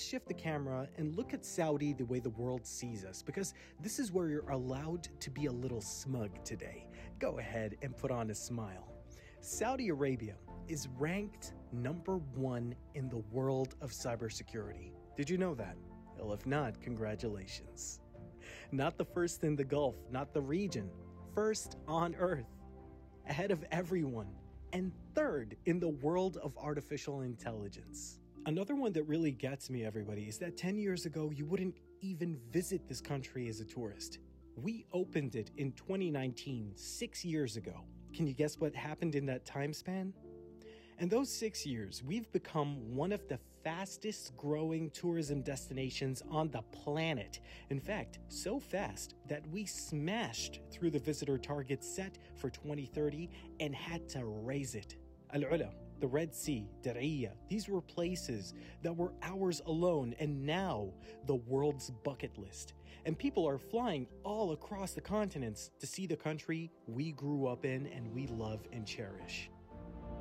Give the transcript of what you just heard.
shift the camera and look at Saudi the way the world sees us, because this is where you're allowed to be a little smug today. Go ahead and put on a smile. Saudi Arabia is ranked number 1 in the world of cybersecurity. Did you know that? Well, if not, congratulations. Not the first in the Gulf, not the region. First on Earth, ahead of everyone, and third in the world of artificial intelligence. Another one that really gets me, everybody, is that 10 years ago, you wouldn't even visit this country as a tourist. We opened it in 2019, 6 years ago. Can you guess what happened in that time span? In those 6 years, we've become one of the fastest growing tourism destinations on the planet. In fact, so fast that we smashed through the visitor target set for 2030 and had to raise it. Al-Ula, the Red Sea, Diriyah, these were places that were ours alone, and now the world's bucket list. And people are flying all across the continents to see the country we grew up in and we love and cherish.